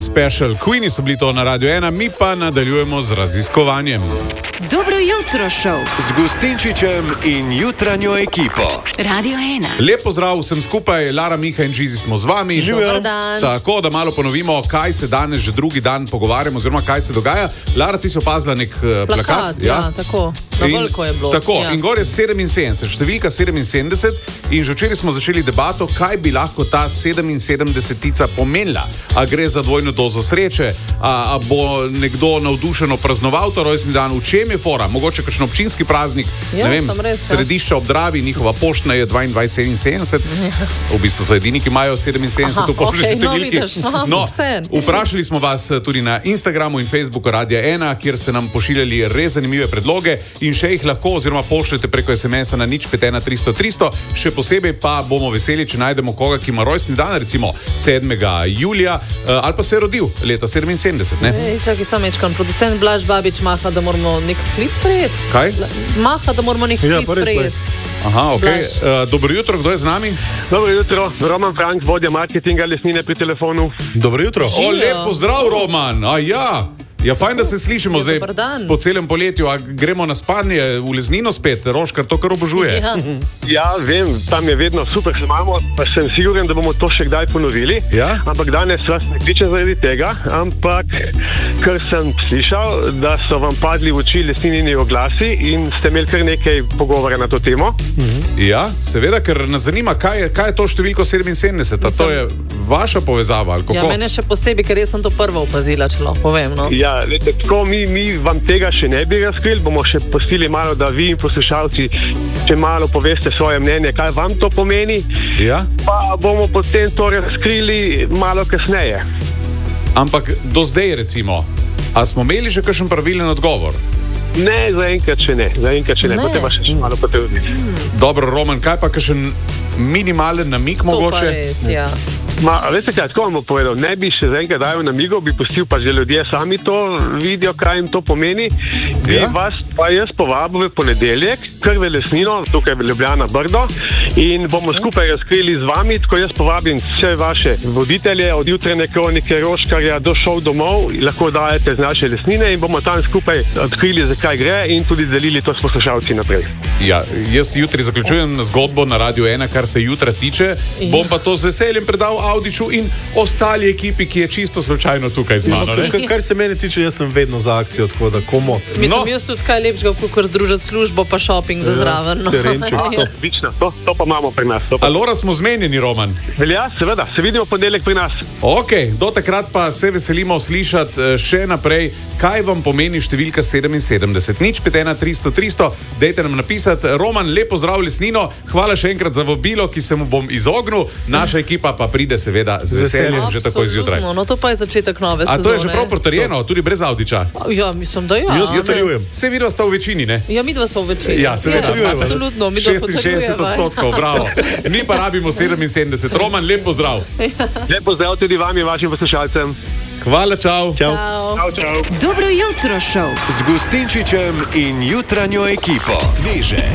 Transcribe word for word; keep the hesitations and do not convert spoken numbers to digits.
Special Queeni so bili to na Radio ena, mi pa nadaljujemo z raziskovanjem. Dobro jutro, šov. Z Gustinčičem in jutranjo ekipo. Radio ena. Lep pozdrav vsem skupaj, Lara, Miha in Žizi smo z vami. Dober dan. Tako, da malo ponovimo, kaj se danes že drugi dan pogovarjamo, oziroma kaj se dogaja. Lara, ti si opazila nek uh, plakat. Plakat, ja, ja tako. Na veliko je bilo. Tako, ja. In gor je sedeminsedemdeset, številka sedeminsedemdeset, in že včeraj smo začeli debato, kaj bi lahko ta sedeminsedemdesetica pomenila. A gre za dvojno dozo sreče, a, a bo nekdo navdušeno praznoval to rojstni dan, v čem je fora? Mogoče kakšen občinski praznik, Ja, ne vem, res, ja. Središča ob Dravi, njihova poštna je dvaindvajset sedeminsedemdeset, v bistvu so edini, ki imajo sedeminsedemdeset v poštni okej, no, številki. vidiš, no, No, vseeno. vprašali smo vas tudi na Instagramu in Facebooku Radia ena, kjer ste nam pošiljali res zanimive predloge in še jih lahko oziroma pošljete preko es em esa na nič pet ena tristo tristo. Še posebej pa bomo veseli, če najdemo koga, ki ima rojstni dan, recimo sedmega julija, ali pa se je rodil leta sedeminsedemdeset, ne? Ej, čakaj, sam mečkam. Producent Blaž Babič maha, da moramo nek klic sprejeti. Kaj? Maha, da moramo nek Ja, klic pa res, sprejeti. Aha, ok. Blaž. Uh, dobro jutro, kdo je z nami? Dobro jutro, Roman Frank, vodja marketinga Lesnine pri telefonu. Dobro jutro. O, Živijo. lep pozdrav, Roman. A ja. Ja, fajn, da se slišimo Ja, zdaj dober dan. po celem poletju. A gremo na spanje v Leznino spet, Roškar to kar obožuje. Ja. Ja, vem, tam je vedno super, se imamo, pa sem siguren, da bomo to še kdaj ponovili. Ja? Ampak danes vas ne kličem zaradi tega, ampak ker sem slišal, da so vam padli v oči Lesninini oglasi in ste imeli kar nekaj pogovora na to temo. Ja, seveda, ker nas zanima, kaj je, kaj je to številko sedeminsedemdeset. A to je vaša povezava ali kako? ja, mene še posebej, ker jaz sem to prva opazila, če lahko povem. No. Ja, lete, tako mi, mi vam tega še ne bi razkrili, bomo še pustili malo, da vi in poslušalci če malo poveste svoje mnenje, kaj vam to pomeni, Ja? pa bomo potem to razkrili malo kasneje. Ampak do zdaj recimo, a smo imeli že kakšen pravilen odgovor? Ne, zaenkrat še ne, zaenkrat še ne, Ne. potem pa še malo potruditi. Dobro, Roman, kaj pa kakšen minimalen namig To pa mogoče? res, ja. Ma, veste kaj, tako vam bom povedal, ne bi še zaenkrat dajal namigov, bi pustil pa že ljudje sami to vidijo, kaj jim to pomeni. Bi Ja? vas pa jaz povabil v ponedeljek, kar v Lesnino, tukaj v Ljubljana Brdo, in bomo skupaj razkrili z vami, tako jaz povabim vse vaše voditelje, od jutranje kronike Roškarja do šov domov, lahko dajete z naše Lesnine in bomo tam skupaj odkrili, zakaj gre in tudi delili to s poslušalci naprej. Ja, jaz jutri zaključujem zgodbo na Radio ena, kar se jutra tiče. Bom pa to z veseljem predal Audiču in ostali ekipi, ki je čisto slučajno tukaj z mano. Ne? Kar, kar se mene tiče, jaz sem vedno za akcijo, tako da komot. Mislim, No. jaz tudi kaj lepšega, kot združiti službo pa shopping za zraven. No. terenček, Ja. Odlično, to, to pa imamo pri nas. To pa. Alora smo zmenjeni, Roman. Velja, seveda, se vidimo ponedeljek pri nas. Ok, do takrat pa se veselimo slišati eh, še naprej, kaj vam pomeni številka sedeminsedemdeset. Nič pet ena tristo tristo, dejte nam napisati. Roman, lepo zdrav Lesnino, hvala še enkrat za vabilo, ki se mu bom izognil. Naša ekipa pa pride seveda z veseljem že takoj zjutraj. Absolutno, no to pa je začetek nove A sezone. to je že prav potrjeno, tudi brez Audiča? Ja, mislim, da ja. Jaz ne. potrjujem. Se vidva sta v večini, ne? Ja, mi dva smo v večini. Ja, seveda. Absolutno, mi dva šestinšestdeset potrjujemo. odstotkov, bravo. Mi pa rabimo sedeminsedemdeset. Roman, lep pozdrav. Lep pozdrav tudi vam in vašim poslušalcem. Hvala, čau. Čau. Ciao. Čau, čau. Dobro jutro, šov. Z Gustinčičem in jutranjo ekipo. Sveže